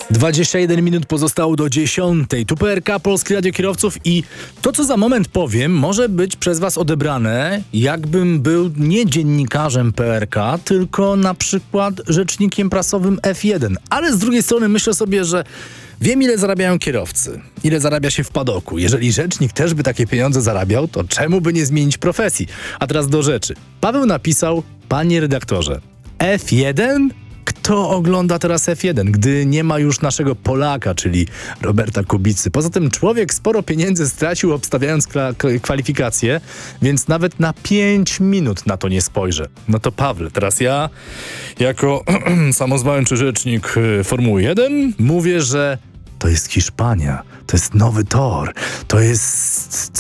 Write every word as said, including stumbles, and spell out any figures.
dwadzieścia jeden minut pozostało do dziesiątej. Tu P R K, Polskie Radio Kierowców i to, co za moment powiem, może być przez was odebrane, jakbym był nie dziennikarzem P R K, tylko na przykład rzecznikiem prasowym F jeden. Ale z drugiej strony myślę sobie, że wiem, ile zarabiają kierowcy, ile zarabia się w padoku. Jeżeli rzecznik też by takie pieniądze zarabiał, to czemu by nie zmienić profesji? A teraz do rzeczy. Paweł napisał: panie redaktorze, F jeden? Kto ogląda teraz F jeden, gdy nie ma już naszego Polaka, czyli Roberta Kubicy? Poza tym człowiek sporo pieniędzy stracił, obstawiając kla- kwalifikacje, więc nawet na pięć minut na to nie spojrzę. No to Pawle, teraz ja, jako samozwańczy rzecznik Formuły jeden, mówię, że to jest Hiszpania, to jest nowy tor, to jest